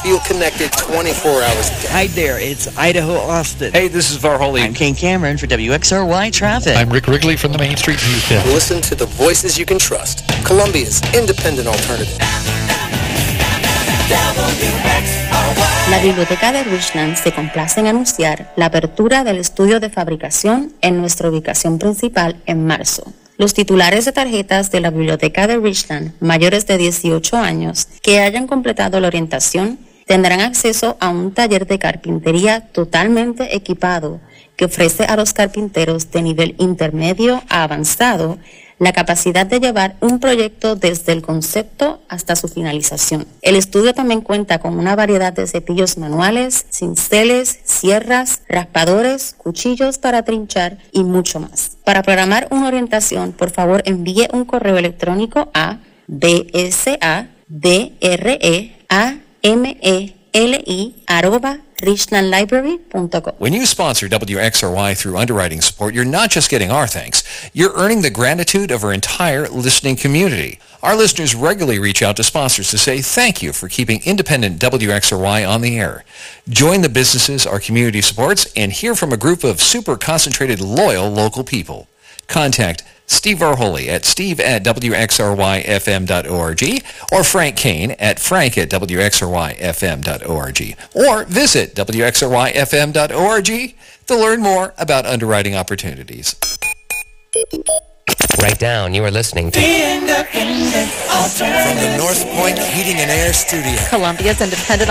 feel connected 24 hours a day. Hi there, it's Idaho Austin. Hey, this is Varholey. I'm Kane Cameron for WXRY Traffic. I'm Rick Wrigley from the Main Street News Desk. Listen to the voices you can trust. Columbia's independent alternative. La Biblioteca de Richland se complace en anunciar la apertura del estudio de fabricación en nuestra ubicación principal en marzo. Los titulares de tarjetas de la Biblioteca de Richland, mayores de 18 años, que hayan completado la orientación, tendrán acceso a un taller de carpintería totalmente equipado que ofrece a los carpinteros de nivel intermedio a avanzado la capacidad de llevar un proyecto desde el concepto hasta su finalización. El estudio también cuenta con una variedad de cepillos manuales, cinceles, sierras, raspadores, cuchillos para trinchar y mucho más. Para programar una orientación, por favor envíe un correo electrónico a bsadreameli@richlandlibrary.com. When you sponsor WXRY through underwriting support, you're not just getting our thanks. You're earning the gratitude of our entire listening community. Our listeners regularly reach out to sponsors to say thank you for keeping independent WXRY on the air. Join the businesses our community supports and hear from a group of super concentrated, loyal local people. Contact Steve Varholey at steve@wxryfm.org or Frank Kane at frank@wxryfm.org or visit wxryfm.org to learn more about underwriting opportunities. Write down, you are listening to From the North Point Heating and Air Studio. Columbia's independent